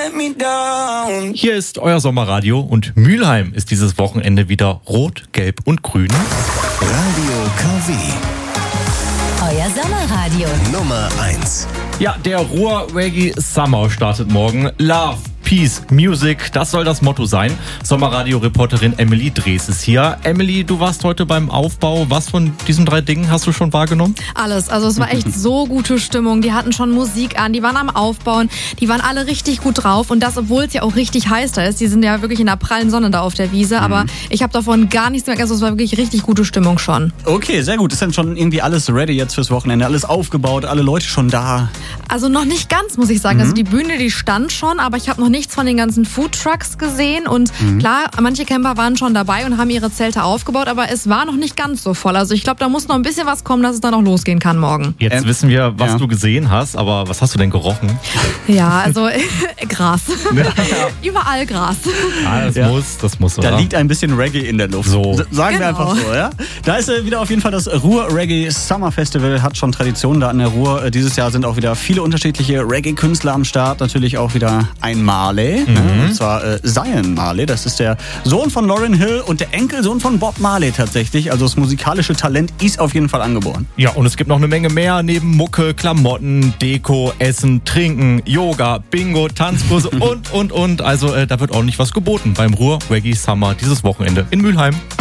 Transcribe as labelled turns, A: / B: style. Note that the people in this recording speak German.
A: Hier ist euer Sommerradio und Mülheim ist dieses Wochenende wieder rot, gelb und grün.
B: Radio KW.
C: Euer Sommerradio.
B: Nummer 1.
A: Ja, der Ruhr Reggae Summer startet morgen. Love, Peace, Music, das soll das Motto sein. Sommerradio-Reporterin Emily Drees ist hier. Emily, du warst heute beim Aufbau. Was von diesen 3 Dingen hast du schon wahrgenommen?
D: Alles. Also es war echt so gute Stimmung. Die hatten schon Musik an, die waren am Aufbauen, die waren alle richtig gut drauf. Und das, obwohl es ja auch richtig heiß da ist. Die sind ja wirklich in der prallen Sonne da auf der Wiese. Aber ich habe davon gar nichts mehr. Also es war wirklich richtig gute Stimmung schon.
E: Okay, sehr gut. Ist denn schon irgendwie alles ready jetzt fürs Wochenende? Alles aufgebaut, alle Leute schon da?
D: Also noch nicht ganz, muss ich sagen. Also die Bühne, die stand schon, aber ich habe noch nichts von den ganzen Foodtrucks gesehen. Und klar, manche Camper waren schon dabei und haben ihre Zelte aufgebaut, aber es war noch nicht ganz so voll. Also ich glaube, da muss noch ein bisschen was kommen, dass es dann auch losgehen kann morgen.
A: Jetzt wissen wir, was du gesehen hast, aber was hast du denn gerochen?
D: Ja, also Gras. Überall Gras.
A: Ah, das muss, oder?
E: Da liegt ein bisschen Reggae in der Luft.
A: So.
E: Sagen wir einfach so, ja? Da ist wieder auf jeden Fall das Ruhr Reggae Summer Festival, hat schon Tradition da an der Ruhr. Dieses Jahr sind auch wieder viele unterschiedliche Reggae-Künstler am Start. Natürlich auch wieder ein Marley, und zwar Zion Marley. Das ist der Sohn von Lauryn Hill und der Enkelsohn von Bob Marley tatsächlich. Also das musikalische Talent ist auf jeden Fall angeboren.
A: Ja, und es gibt noch eine Menge mehr neben Mucke, Klamotten, Deko, Essen, Trinken, Yoga, Bingo, Tanzkurse und. Also da wird ordentlich was geboten beim Ruhr Reggae Summer dieses Wochenende in Mülheim.